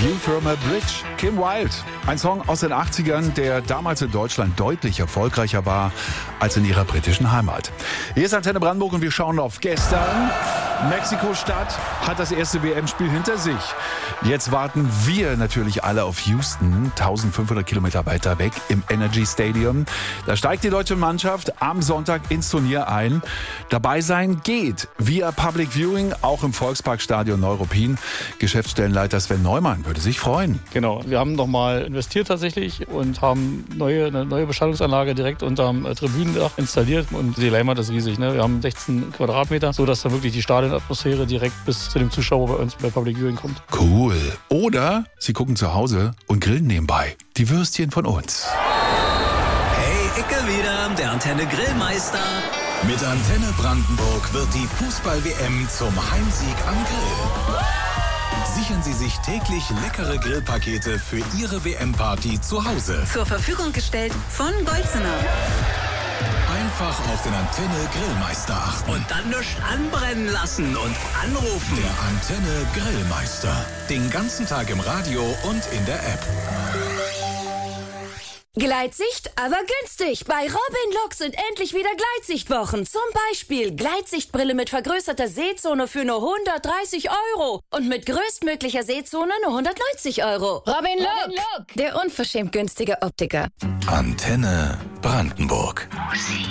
View from a Bridge, Kim Wilde. Ein Song aus den 80ern, der damals in Deutschland deutlich erfolgreicher war als in ihrer britischen Heimat. Hier ist Antenne Brandenburg und wir schauen auf gestern. Mexiko-Stadt hat das erste WM-Spiel hinter sich. Jetzt warten wir natürlich alle auf Houston, 1500 Kilometer weiter weg im Energy Stadium. Da steigt die deutsche Mannschaft am Sonntag ins Turnier ein. Dabei sein geht via Public Viewing, auch im Volksparkstadion Neuruppin. Geschäftsstellenleiter Sven Neumann würde sich freuen. Genau, wir haben nochmal investiert tatsächlich und haben eine neue Beschallungsanlage direkt unterm Tribünendach installiert. Und die Leinwand ist riesig, ne? Wir haben 16 Quadratmeter, sodass da wirklich die Stadionatmosphäre direkt bis zu dem Zuschauer bei uns bei Public Viewing kommt. Cool. Oder Sie gucken zu Hause und grillen nebenbei die Würstchen von uns. Hey, Icke wieder, der Antenne Grillmeister. Mit Antenne Brandenburg wird die Fußball-WM zum Heimsieg am Grill. Sichern Sie sich täglich leckere Grillpakete für Ihre WM-Party zu Hause. Zur Verfügung gestellt von Golzener. Einfach auf den Antenne Grillmeister achten. Und dann nichts anbrennen lassen und anrufen. Der Antenne Grillmeister. Den ganzen Tag im Radio und in der App. Gleitsicht, aber günstig. Bei Robin Look sind endlich wieder Gleitsichtwochen. Zum Beispiel Gleitsichtbrille mit vergrößerter Sehzone für nur 130 €. Und mit größtmöglicher Sehzone nur 190 €. Robin Look, der unverschämt günstige Optiker. Antenne Brandenburg. Musik.